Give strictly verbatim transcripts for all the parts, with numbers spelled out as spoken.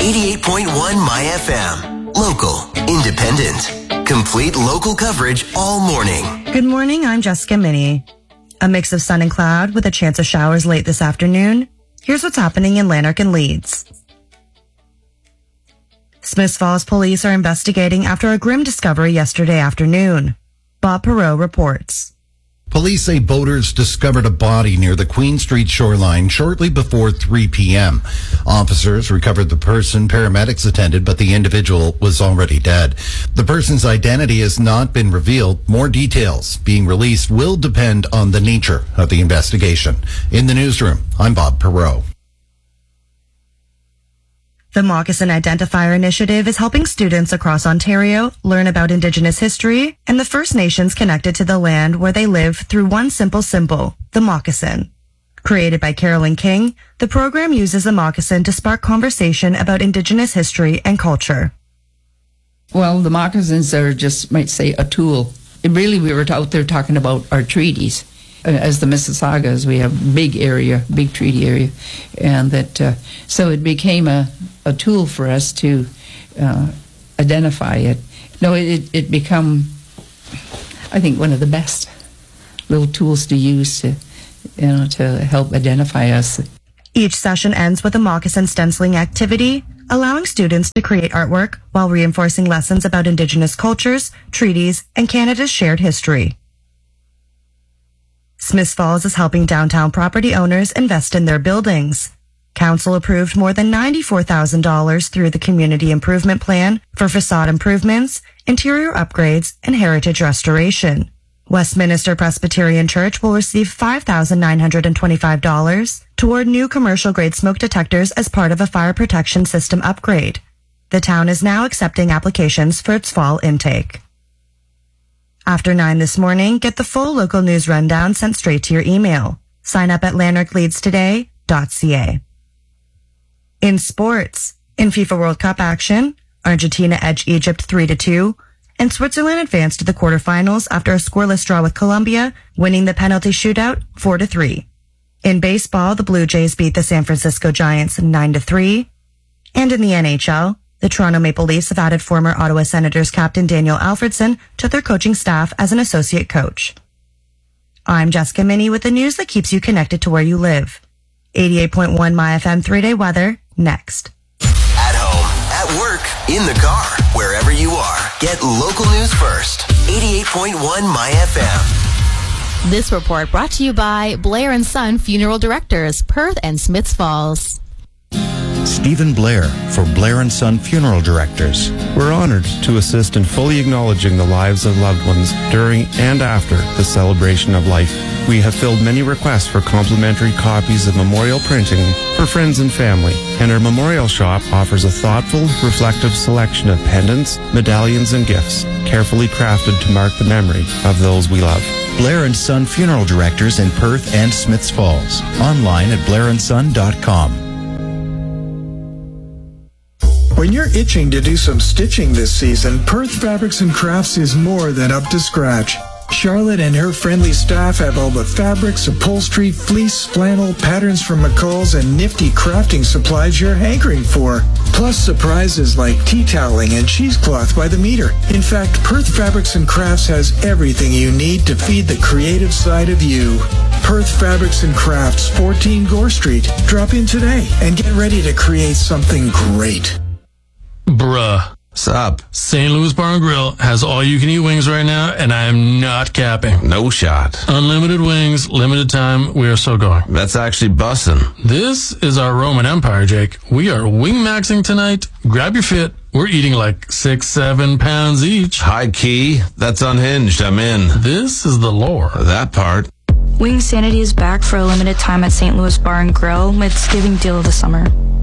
eighty-eight point one My F M. Local, independent, complete local coverage all morning. Good morning, I'm Jessica Minnie. A mix of sun and cloud with a chance of showers late this afternoon. Here's what's happening in Lanark and Leeds. Smiths Falls police are investigating after a grim discovery yesterday afternoon. Bob Perot reports. Police say boaters discovered a body near the Queen Street shoreline shortly before three p.m. Officers recovered the person, paramedics attended, but the individual was already dead. The person's identity has not been revealed. More details being released will depend on the nature of the investigation. In the newsroom, I'm Bob Perot. The Moccasin Identifier Initiative is helping students across Ontario learn about Indigenous history and the First Nations connected to the land where they live through one simple symbol, the moccasin. Created by Carolyn King, the program uses the moccasin to spark conversation about Indigenous history and culture. Well, the moccasins are just, might say, a tool. Really, we were out there talking about our treaties. As the Mississaugas, we have big area, big treaty area, and that uh, so it became a, a tool for us to uh, identify it. No, it it become, I think, one of the best little tools to use to, you know, to help identify us. Each session ends with a moccasin stenciling activity, allowing students to create artwork while reinforcing lessons about Indigenous cultures, treaties, and Canada's shared history. Smiths Falls is helping downtown property owners invest in their buildings. Council approved more than ninety-four thousand dollars through the Community Improvement Plan for facade improvements, interior upgrades, and heritage restoration. Westminster Presbyterian Church will receive five thousand nine hundred twenty-five dollars toward new commercial-grade smoke detectors as part of a fire protection system upgrade. The town is now accepting applications for its fall intake. After nine this morning, get the full local news rundown sent straight to your email. Sign up at lanark leeds today dot c a. In sports, in FIFA World Cup action, Argentina edged Egypt three to two, and Switzerland advanced to the quarterfinals after a scoreless draw with Colombia, winning the penalty shootout four to three. In baseball, the Blue Jays beat the San Francisco Giants nine to three. And in the N H L, the Toronto Maple Leafs have added former Ottawa Senators captain Daniel Alfredson to their coaching staff as an associate coach. I'm Jessica Minnie with the news that keeps you connected to where you live. eighty-eight point one My F M three-day weather, next. At home, at work, in the car, wherever you are. Get local news first. eighty-eight point one My F M. This report brought to you by Blair and Son Funeral Directors, Perth and Smiths Falls. Stephen Blair for Blair and Son Funeral Directors. We're honored to assist in fully acknowledging the lives of loved ones during and after the celebration of life. We have filled many requests for complimentary copies of memorial printing for friends and family, and our memorial shop offers a thoughtful, reflective selection of pendants, medallions, and gifts, carefully crafted to mark the memory of those we love. Blair and Son Funeral Directors in Perth and Smiths Falls. Online at blair and son dot com. When you're itching to do some stitching this season, Perth Fabrics and Crafts is more than up to scratch. Charlotte and her friendly staff have all the fabrics, upholstery, fleece, flannel, patterns from McCall's, and nifty crafting supplies you're hankering for. Plus surprises like tea toweling and cheesecloth by the meter. In fact, Perth Fabrics and Crafts has everything you need to feed the creative side of you. Perth Fabrics and Crafts, fourteen Gore Street. Drop in today and get ready to create something great. Bruh. Sup? Saint Louis Bar and Grill has all-you-can-eat wings right now, and I am not capping. No shot. Unlimited wings, limited time, we are so going. That's actually bussin'. This is our Roman Empire, Jake. We are wing-maxing tonight. Grab your fit. We're eating like six, seven pounds each. High key. That's unhinged. I'm in. This is the lore. That part. Wing Sanity is back for a limited time at Saint Louis Bar and Grill with Thanksgiving deal of the summer.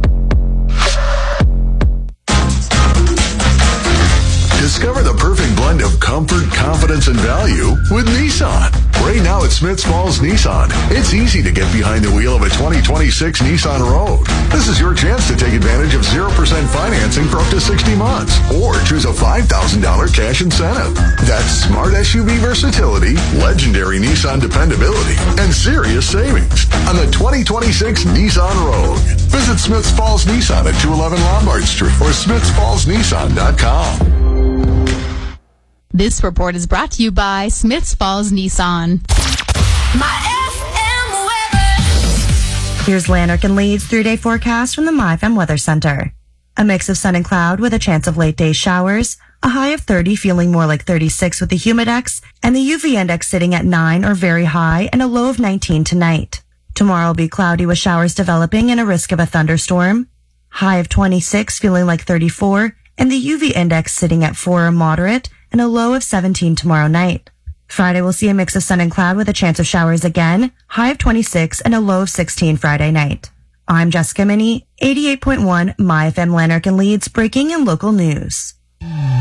Discover the perfect blend of comfort, confidence, and value with Nissan. Right now at Smiths Falls Nissan, it's easy to get behind the wheel of a twenty twenty-six Nissan Rogue. This is your chance to take advantage of zero percent financing for up to sixty months, or choose a five thousand dollars cash incentive. That's smart S U V versatility, legendary Nissan dependability, and serious savings on the twenty twenty-six Nissan Rogue. Visit Smiths Falls Nissan at two eleven Lombard Street or smiths falls nissan dot com. This report is brought to you by Smiths Falls Nissan. My F M weather. Here's Lanark and Leeds three-day forecast from the My F M Weather Center. A mix of sun and cloud with a chance of late day showers, a high of thirty feeling more like thirty-six with the humidex, and the U V index sitting at nine or very high and a low of nineteen tonight. Tomorrow will be cloudy with showers developing and a risk of a thunderstorm. High of twenty-six feeling like thirty-four, and the U V index sitting at four or moderate and a low of seventeen tomorrow night. Friday will see a mix of sun and cloud with a chance of showers again, high of twenty-six and a low of sixteen Friday night. I'm Jessica Minnie, eighty-eight point one My F M Lanark and Leeds, breaking and local news.